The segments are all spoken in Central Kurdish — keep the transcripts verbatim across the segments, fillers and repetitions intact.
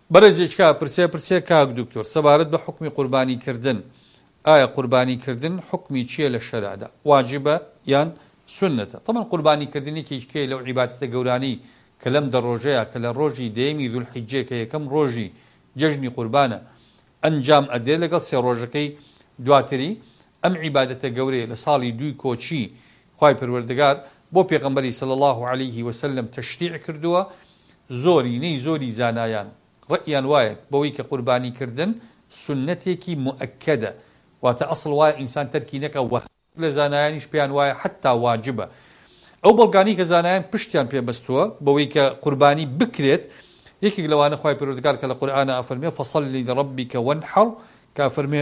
بەرەجێکا پرسێ پرسێ کاک دکتۆر سەبارەت بە حکمی قوربانی کردن ئایا قوربانی کردن حکمی چییە لە شەریعەدا واجبە یان سنەتە طبعا قوربانی کردنێکی کێ لەو عیبادەتە گەورانی کە لەم دە ڕۆژەیە کە لە ڕۆژی دەیەمی ذوالحیجە کە یەکەم ڕۆژی جەژنی قوربانە ئەنجام ئەدێ لەگەڵ سێ ڕۆژەکەی دواتری ئەم عیبادەتە گەورەیە لە ساڵی دووی کۆچی خوای پەروەردگار بۆ پێغەمبەری صلی الله عليه وسلم تەشریع کردووە زۆرینەی زۆری زانایان ڕەئیان وایە بەوەی کە قوربانی کردن سنەتێکی مؤکەدە واتە ئەسڵ وایە ئینسان تەرکی نەکە وە لە زانایانیش پێیان وایە حتا واجبە ئەو بەڵگانی کە زانایان پشتیان پێبەستووە بەوەی کە قوربانی بکرێت یەکێک لەوانە خوای پەروەردگار کە لە قورئانە ئەفەرمێ فەصەلی لرەبیکە وەنحەڕ کە ئەفەرمێ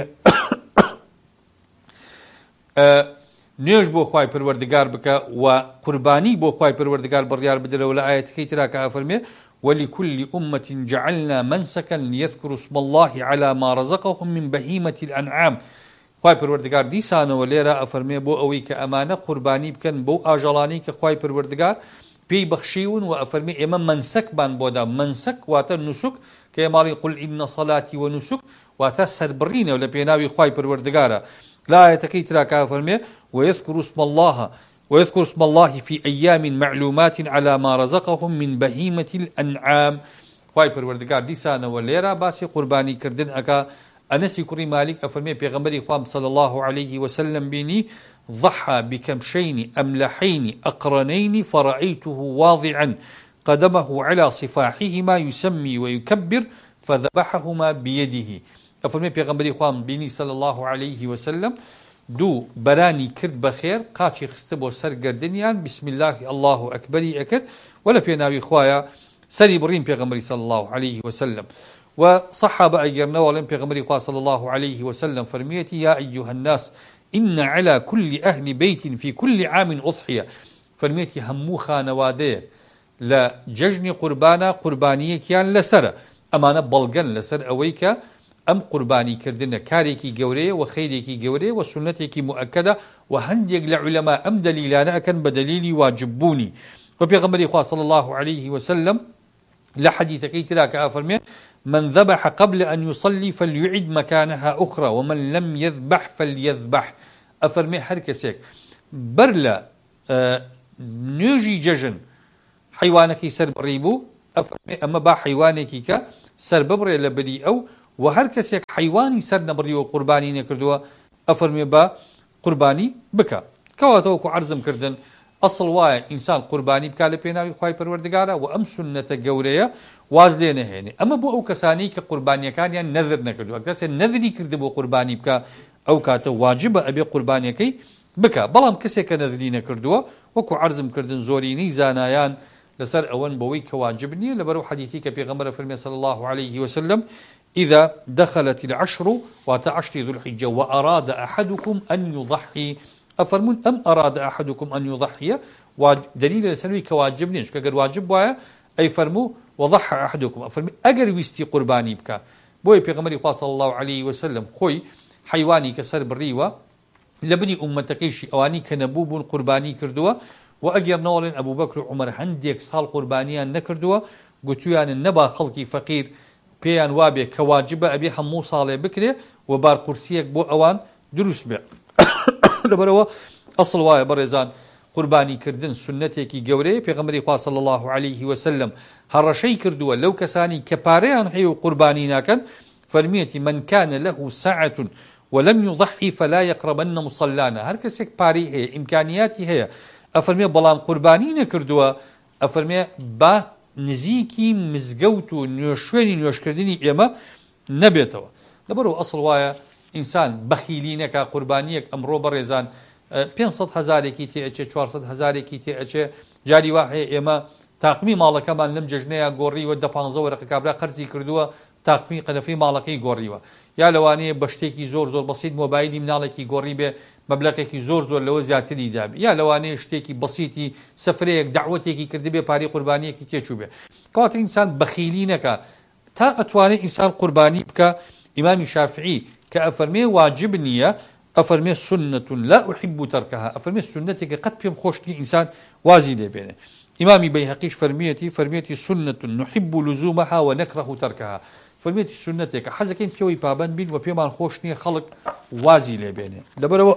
نوێژ بۆ خوای پەروەردگار بکە و قوربانی بۆ خوای پەروەردگار بڕیار بدرەوە لە ئایەتەکەی ترا کە ئەفەرمێ ولكل أمة جعلنا منسكا ليذكروا اسم الله على ما رزقهم من بهيمة الأنعام خوای پەروەردگار دیسانەوە لێرە ئەفەرمێ بۆ ئەوەی کە ئەمانە قوربانی بکەن بۆ ئاژەڵانی کە خوای پەروەردگار پێی بەخشیون و ئەفەرمێ ئێمە منسەکمان بۆدا منسەک واتە نوسک کە ئێماڵی قل ئین صلاتی و نوسک واتە سەربڕینەوە لە پێناوی خوای پەروەردگارە لا ئایەتەکەی ترا کە ئەفەرمێ ويذكر اسم الله ويذكر اسم الله في أيام معلومات على ما رزقهم من بهيمة الأنعام خوای پەروەردگار دیسانەوە لێرە باسی قوربانی کردن ئەکا ئەنەسی کوڕی مالک ئەفەرمێ پێغەمبەری خوام صلی الله عليه وسلم بینی ضحى بكبشين أملحين أقرنين فرأيته واضعا قدمه على صفاحهما يسمي ويكبر فذبحهما بيده ئەفەرمێ پێغەمبەری خوام بینی صلی الله عليه وسلم دوو بەرانی کرد بەخێر قاچی خستە بۆ سەر گەردنیان بسم الله الله ئەکبەری ئەکرد و لە پێناوی خوایە سەری بڕین پێغەمبەری صلی الله عليه وسلم و صحابة أجرناوا لم پیغمبر صلى الله عليه وسلم فرميتي يا أيها الناس إن على كل أهل بيت في كل عام أضحية فرميتي همو خانوادية لا ججني قربانا قربانية كيان لسر أمانة بلغن لسر أويك أم قرباني كردنا كاريكي جوري وخيريكي جوري وسنتيكي مؤكدة وهنديق لعلماء أم دليلانا أكن بدليلي واجبوني وبيغمبر صلى الله عليه وسلم لحديث كيتراك أفرمي من ذبح قبل أن يصلي فليعد مكانها أخرى ومن لم يذبح فليذبح أفرمي حركسيك برلا آه نيجي ججن حيوانك سر بريبو أفرمي أما با حيوانك كا سر ببري لبري أو وهركسيك حيواني سر نبري وقرباني نكردوا أفرمي با قرباني بكا كواتوكو عرزم كردن أصل واي إنسان قرباني بكا لبيناوي خواهي پروردگارا وأم سنة قورية واز لێ نەهێنێ ئەمە بۆ ئەو کەسانی کە قوربانیەکانیان نەذر نەکردووە کەسێ نەذری کرد بۆ قوربانی بکە ئەو کاتە واجبە ئەبێ قوربانیەکەی بکە بەڵام کەسێک کە نەذری نەکردووە وەکو عەرزم کردن زۆرینەی زانایان لەسەر ئەوەن بەوەی کە واجب نییە لەبەرەو حەدیثی کە پێغەمبەر فەرمێ صلی الله عليه وسلم إذا دخلت العشر واتە عشری ذو الحجة وأراد أحدكم أن يضحي أفرمون أم أراد أحدكم أن يضحي دليل لسنوي كواجب نيش كأجر واجب وايا أي فرمو وضحى أحدكم أفرمي أجر ويستي قرباني بك بوي بيغمري صلى الله عليه وسلم خوي حيواني كسر بالريوة لبني أمتكيشي أواني كنبوب قرباني كردوا وأجر نولن أبو بكر وعمر هنديك صال قربانيان نكردوا قلتويان النبا خلقي فقير بيان وابي كواجبة أبي حمو صالي بكري وبار كرسيك بو أوان دروس بيع لبروا أصل واي برزان قرباني كردن سنتيكي جوري پیغمبري صلى الله عليه وسلم هرشي كردوا لو كساني كباريان حيو قرباني ناكن فرميتي من كان له ساعة ولم يضحي فلا يقربن مصلانا هر كسك باري هي إمكانياتي هي أفرمي بلام قرباني نكردوا أفرمي با نزيكي مزقوتو نيوشويني نيوش كردني إما نبيتوا لبرو أصل وايا إنسان بخيلينك قربانيك أمرو برزان پێنج هەزارێکی تێئەچێ چوارسەد هەزارێکی تێئەچێ جاری وا هەیە ئێمە تاقمی ماڵەکەمان لەم جژنەیە گۆڕیوە دە پانزە وەرەقە کابرا قەرزی کردووە تاقمی قەنەفەی ماڵەکەی گۆڕیوە یا لەوانەیە بە شتێکی زۆر زۆر بەسیط مۆبایلی مناڵێکی گۆڕی بێ مەبلەغێکی زۆر زۆر لەوە زیاتری دابێ یا لەوانەیە شتێکی بەسیطی سەفرەیەک دعوەتێکی کردی بێ پارەی قوربانیەکی تێچوو بێ کەواتە ئینسان بەخیلی نەکە تا ئەتوانێت ئینسان قوربانی بکە ئیمامی شافعی کە ئەفەرمێ واجب نییە أفرمي سنة لا أحب تركها أفرمي سنتك قد بيم خوشتي إنسان وازي لي بينه إمامي بيهقيش فرميتي فرميتي سنة نحب لزومها ونكره تركها فرميتي سنتك حزكين بيوي بابن بين وبيمان خوشني خلق وازي لبينه لبرو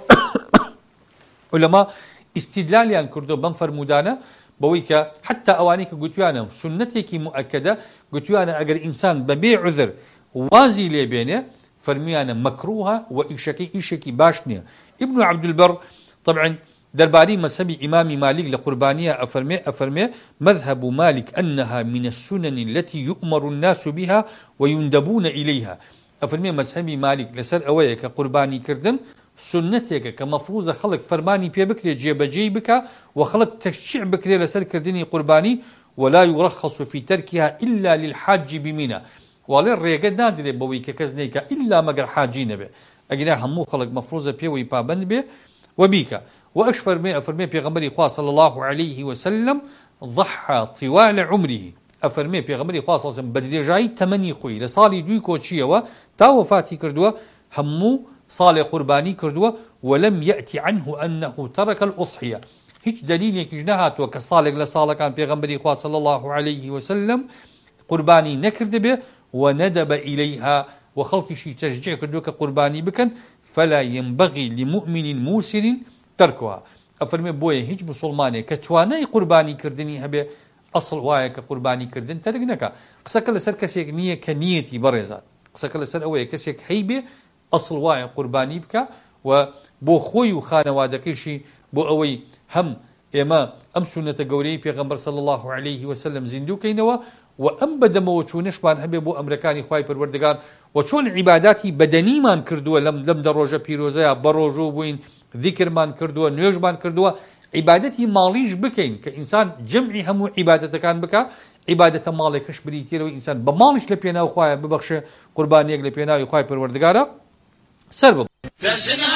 علماء استدلال يعني كردو بن فرمودانا بويكا حتى أوانيك قلتوانا سنتك مؤكدة قلتوانا أجر إنسان ببيع عذر وازي لبينه فرميانا مكروها وإيشكي إيشكي باشنية ابن عبد البر طبعا درباري مذهب إمام مالك لقربانية أفرمي أفرمي مذهب مالك أنها من السنن التي يؤمر الناس بها ويندبون إليها أفرمي مذهب مالك لسر أوية كقرباني كردن سنتك كمفروض خلق فرماني بي بكري جيب جيبك وخلق تشجيع بكري لسر كردني قرباني ولا يرخص في تركها إلا للحاج بمنى ولا الريقة نادر بويك كزنيك إلا مقر حاجين به أجنا همو خلق مفروض بي ويبابن به وبيك وأش فرمي أفرمي بيغمبري خواه صلى الله عليه وسلم ضحى طوال عمره أفرمي بيغمبري خواه صلى الله عليه وسلم بدي جاي تمني خوي لصالي دوي كوتشيه تا وفاتي كردوه همو صالي قرباني كردوه ولم يأتي عنه أنه ترك الأضحية هيج دليل يكجنهات وكصالق لصالة كان بيغمبري خواه صلى الله عليه وسلم قرباني نكرد به وندب إليها وخلق شي تشجيع كردوه كقرباني بكن فلا ينبغي لمؤمن موسر تركها أفرمي بوي هيج مسلماني كتواني قرباني كردني هبه أصل وايا كقرباني كردن ترقنك قسك لسر كسيك نية كنيتي برزات قسك لسر أوي كسيك هيبه أصل وايا قرباني بك وبو خوي وخانوادكيشي بو أوي هم إما أم سنة قولي بيغمبر صلى الله عليه وسلم زندو كينوا وأم بدم وشونش بان هبه بو أمريكاني خواي پروردگار وشون عباداتي بدني مان كردوا لم لم دروجة بيروزايا بروجو بوين ذكر مان كردوا نيوش مان كردوا عبادتي ماليش بكين كإنسان جمعي همو عبادة كان بكا عبادة مالي كش بريتير وإنسان بمالش لبينا وخوايا ببخش قربانيك لبينا وخواي پروردگارا سرب